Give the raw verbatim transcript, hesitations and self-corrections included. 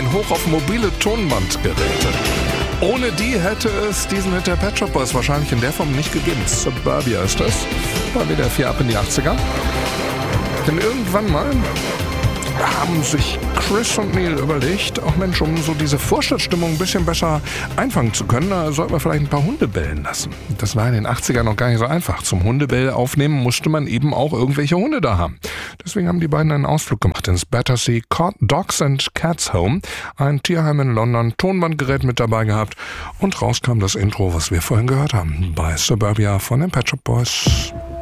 ein Hoch auf mobile Tonbandgeräte. Ohne die hätte es diesen Hit der Pet Shop Boys wahrscheinlich in der Form nicht gegeben. Suburbia ist das. War wieder vier ab in die achtziger. Denn irgendwann mal haben sich Chris und Neil überlegt, auch Mensch, um so diese Vorstadtstimmung ein bisschen besser einfangen zu können, da sollten wir vielleicht ein paar Hunde bellen lassen. Das war in den achtzigern noch gar nicht so einfach. Zum Hundebell aufnehmen musste man eben auch irgendwelche Hunde da haben. Deswegen haben die beiden einen Ausflug gemacht ins Battersea Dogs and Cats Home, ein Tierheim in London, Tonbandgerät mit dabei gehabt und raus kam das Intro, was wir vorhin gehört haben, bei Suburbia von den Pet Shop Boys.